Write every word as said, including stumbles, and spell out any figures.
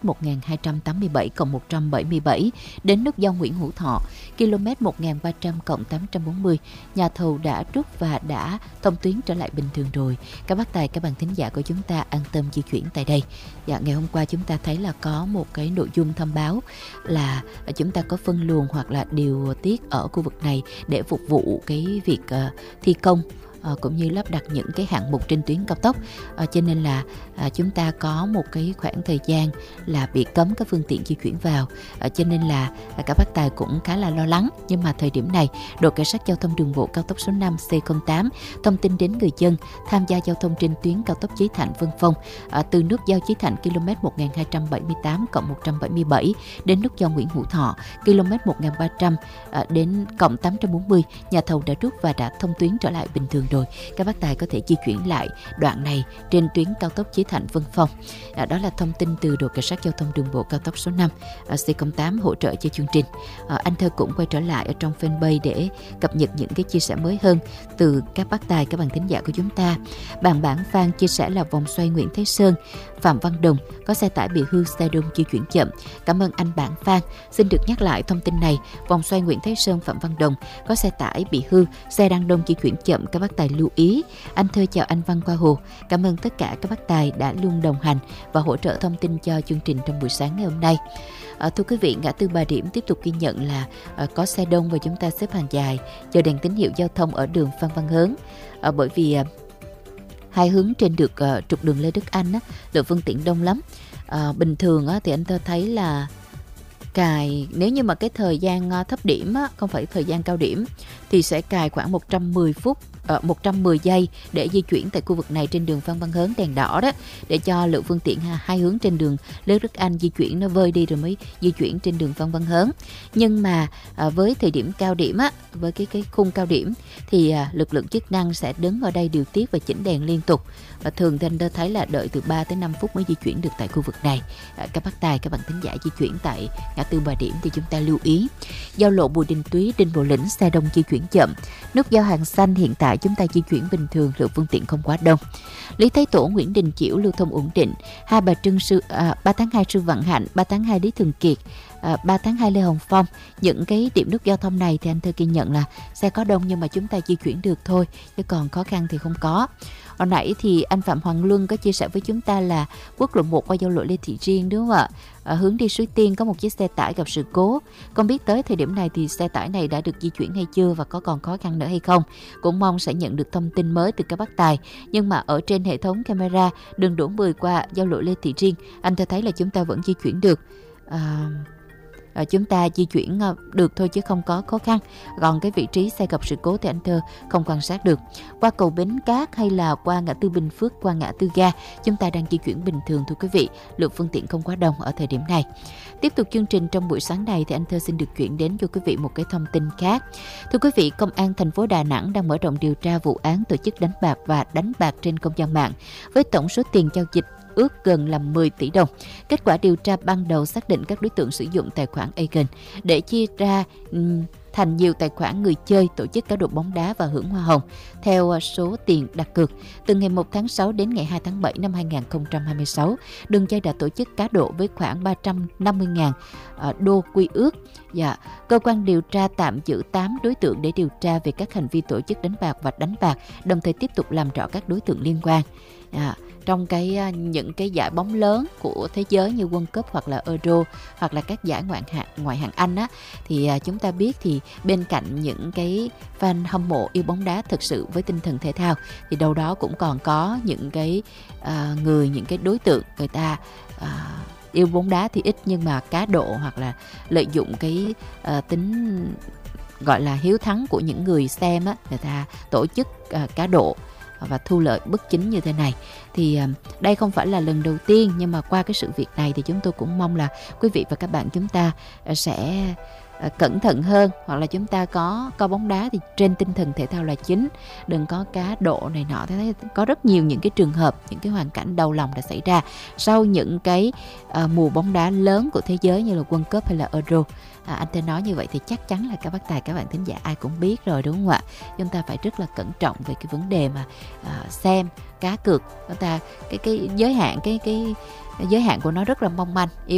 một nghìn hai trăm tám mươi bảy cộng một trăm bảy mươi bảy đến nút giao Nguyễn Hữu Thọ, km một nghìn ba trăm cộng tám trăm bốn mươi. Nhà thầu đã rút và đã thông tuyến trở lại bình thường rồi. Các bác tài, các bạn thính giả của chúng ta an tâm di chuyển tại đây. Dạ, ngày hôm qua chúng ta thấy là có một cái nội dung thông báo là chúng ta có phân luồng hoặc là điều tiết ở khu vực này để phục vụ cái việc uh, thi công uh, cũng như lắp đặt những cái hạng mục trên tuyến cao tốc. Uh, cho nên là uh, chúng ta có một cái khoảng thời gian là bị cấm các phương tiện di chuyển vào. Uh, cho nên là uh, các bác tài cũng khá là lo lắng. Nhưng mà thời điểm này, đội cảnh sát giao thông đường bộ cao tốc số năm C không tám thông tin đến người dân tham gia giao thông trên tuyến cao tốc Chí Thạnh Vân Phong uh, từ nút giao Chí Thạnh km một nghìn hai trăm bảy mươi tám cộng một trăm bảy mươi bảy đến nút giao Nguyễn Hữu Thọ km một nghìn ba trăm uh, đến cộng tám trăm bốn mươi. Nhà thầu đã rút và đã thông tuyến trở lại bình thường rồi. Các bác tài có thể di chuyển lại đoạn này trên tuyến cao tốc Chí Thạnh Vân Phong. À, đó là thông tin từ đội cảnh sát giao thông đường bộ cao tốc số năm à, C không tám hỗ trợ cho chương trình. À, anh Thơ cũng quay trở lại ở trong fanpage để cập nhật những cái chia sẻ mới hơn từ các bác tài, các bạn thính giả của chúng ta. Bạn Bản Phan chia sẻ là vòng xoay Nguyễn Thái Sơn, Phạm Văn Đồng có xe tải bị hư, xe đông di chuyển chậm. Cảm ơn anh Bản Phan. Xin được nhắc lại thông tin này, vòng xoay Nguyễn Thái Sơn, Phạm Văn Đồng có xe tải bị hư, xe đang đông di chuyển chậm, các bác tài lưu ý. Anh Thơ chào anh Văn Qua Hồ. Cảm ơn tất cả các bác tài đã luôn đồng hành và hỗ trợ thông tin cho chương trình trong buổi sáng ngày hôm nay. À, thưa quý vị, ngã tư Bà Điểm tiếp tục ghi nhận là à, có xe đông và chúng ta xếp hàng dài chờ đèn tín hiệu giao thông ở đường Phan Văn Hớn. À, bởi vì à, hai hướng trên được uh, trục đường Lê Đức Anh á, lượng phương tiện đông lắm. À, bình thường á, thì anh Thơ thấy là cài, nếu như mà cái thời gian uh, thấp điểm á, không phải thời gian cao điểm thì sẽ cài khoảng một trăm mười phút, uh, một trăm mười giây để di chuyển tại khu vực này trên đường Phan Văn Hớn đèn đỏ đó, để cho lượng phương tiện hai hướng trên đường Lê Đức Anh di chuyển nó vơi đi rồi mới di chuyển trên đường Phan Văn Hớn. Nhưng mà uh, với thời điểm cao điểm á, với cái cái khung cao điểm thì uh, lực lượng chức năng sẽ đứng ở đây điều tiết và chỉnh đèn liên tục. Và thường thì anh đã thấy là đợi từ ba tới năm phút mới di chuyển được tại khu vực này. Uh, các bác tài, các bạn thính giả di chuyển tại ngã tư Bà Điểm thì chúng ta lưu ý. Giao lộ Bùi Đình Túy, Đinh Bộ Lĩnh xe đông di chuyển chậm. Nút giao Hàng Xanh hiện tại chúng ta di chuyển bình thường, lượng phương tiện không quá đông. Lý Thái Tổ, Nguyễn Đình Chiểu lưu thông ổn định. Hai Bà Trưng sư à, ba tháng hai Sư Vạn Hạnh, ba tháng hai Lý Thường Kiệt, à, ba tháng hai Lê Hồng Phong. Những cái điểm nút giao thông này thì anh Thơ ghi nhận là xe có đông nhưng mà chúng ta di chuyển được thôi, chứ còn khó khăn thì không có. Hồi nãy thì anh Phạm Hoàng Luân có chia sẻ với chúng ta là quốc lộ một qua giao lộ Lê Thị Riêng, đúng không ạ? À, hướng đi Suối Tiên có một chiếc xe tải gặp sự cố. Không biết tới thời điểm này thì xe tải này đã được di chuyển hay chưa và có còn khó khăn nữa hay không? Cũng mong sẽ nhận được thông tin mới từ các bác tài. Nhưng mà ở trên hệ thống camera đường Đỗ Mười qua giao lộ Lê Thị Riêng, anh Thơ thấy là chúng ta vẫn di chuyển được. À... À, chúng ta di chuyển được thôi chứ không có khó khăn. Còn cái vị trí xe gặp sự cố thì anh Thơ không quan sát được. Qua cầu Bến Cát hay là qua ngã tư Bình Phước, qua ngã tư ga, chúng ta đang di chuyển bình thường thưa quý vị. Lượng phương tiện không quá đông ở thời điểm này. Tiếp tục chương trình trong buổi sáng này thì anh Thơ xin được chuyển đến cho quý vị một cái thông tin khác. Thưa quý vị, Công an thành phố Đà Nẵng đang mở rộng điều tra vụ án tổ chức đánh bạc và đánh bạc trên không gian mạng với tổng số tiền giao dịch ước gần là mười tỷ đồng. Kết quả điều tra ban đầu xác định các đối tượng sử dụng tài khoản Agen để chia ra um, thành nhiều tài khoản người chơi tổ chức cá độ bóng đá và hưởng hoa hồng theo số tiền đặt cược. Từ ngày một tháng sáu đến ngày hai tháng bảy năm hai nghìn không trăm hai mươi sáu, đường dây đã tổ chức cá độ với khoảng ba trăm năm mươi nghìn uh, đô quy ước. Dạ, cơ quan điều tra tạm giữ tám đối tượng để điều tra về các hành vi tổ chức đánh bạc và đánh bạc, đồng thời tiếp tục làm rõ các đối tượng liên quan. À, trong cái những cái giải bóng lớn của thế giới như World Cup hoặc là Euro hoặc là các giải ngoại hạng ngoại hạng Anh á, thì chúng ta biết thì bên cạnh những cái fan hâm mộ yêu bóng đá thực sự với tinh thần thể thao thì đâu đó cũng còn có những cái uh, người những cái đối tượng người ta uh, yêu bóng đá thì ít nhưng mà cá độ hoặc là lợi dụng cái uh, tính gọi là hiếu thắng của những người xem á, người ta tổ chức uh, cá độ và thu lợi bất chính như thế này. Thì uh, đây không phải là lần đầu tiên, nhưng mà qua cái sự việc này thì chúng tôi cũng mong là quý vị và các bạn chúng ta uh, sẽ uh, cẩn thận hơn, hoặc là chúng ta có coi bóng đá thì trên tinh thần thể thao là chính, đừng có cá độ này nọ. Thế có rất nhiều những cái trường hợp, những cái hoàn cảnh đau lòng đã xảy ra sau những cái uh, mùa bóng đá lớn của thế giới như là World Cup hay là Euro. À, anh tên nói như vậy thì chắc chắn là các bác tài, các bạn thính giả ai cũng biết rồi, đúng không ạ? Chúng ta phải rất là cẩn trọng về cái vấn đề mà à, xem cá cược. Chúng ta cái cái giới hạn cái cái giới hạn của nó rất là mong manh.